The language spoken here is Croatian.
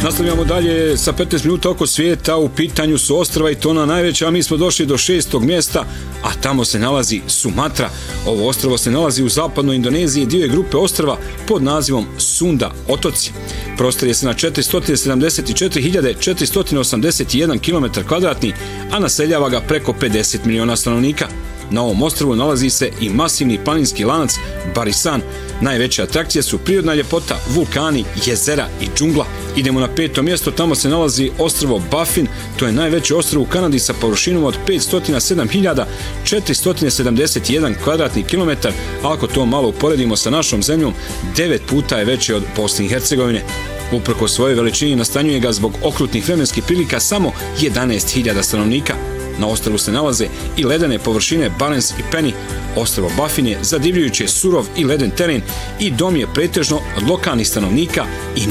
Nastavljamo dalje sa 15 minuta oko svijeta. U pitanju su ostrva i to ona najveća, a mi smo došli do 6. mjesta, a tamo se nalazi Sumatra. Ovo ostrvo se nalazi u zapadnoj Indoneziji, dio je grupe ostrva pod nazivom Sunda otoci. Prostorije se na 474.481 km2, a naseljava ga preko 50 miliona stanovnika. Na ovom ostrvu nalazi se i masivni planinski lanac Barisan. Najveće atrakcije su prirodna ljepota, vulkani, jezera i džungla. Idemo na 5. mjesto, tamo se nalazi ostrvo Baffin. To je najveće ostrvo u Kanadi sa površinom od 507.471 km2, a ako to malo uporedimo sa našom zemljom, 9 puta je veće od Bosne i Hercegovine. Uprko svojoj veličini nastanjuje ga zbog okrutnih vremenskih prilika samo 11.000 stanovnika. Na ostrvu se nalaze i ledene površine Barents i Penny. Ostrvo Baffin je zadivljujuće surov i leden teren i dom je pretežno od lokalnih stanovnika i